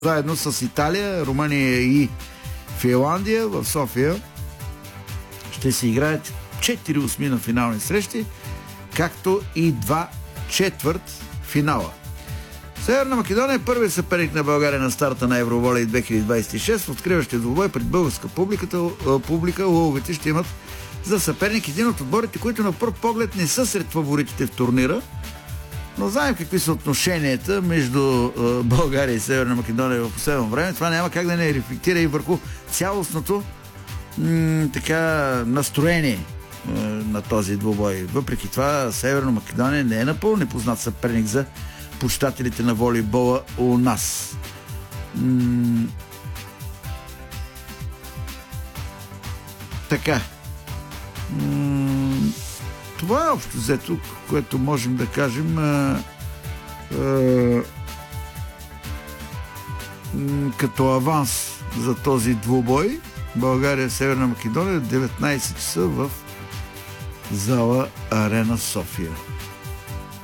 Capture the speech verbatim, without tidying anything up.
заедно с Италия, Румъния и Финландия в София ще се играят четири осмина финални срещи, както и два четвърт финала. Северна Македония е първият съперник на България на старта на Евроволей две хиляди двадесет и шест. В откриващия двубой пред българска публиката, публика лъвовете ще имат за съперник един от отборите, които на пръв поглед не са сред фаворитите в турнира, но знаем какви са отношенията между България и Северна Македония в последно време. Това няма как да не рефлектира и върху цялостното м- така настроение м- на този двубой. Въпреки това, Северна Македония не е напълно непознат съперник за почитателите на волейбола у нас. М- така. М- Това е общо взето, което можем да кажем а, а, като аванс за този двубой. България-Северна Македония, деветнайсет часа в зала Арена София.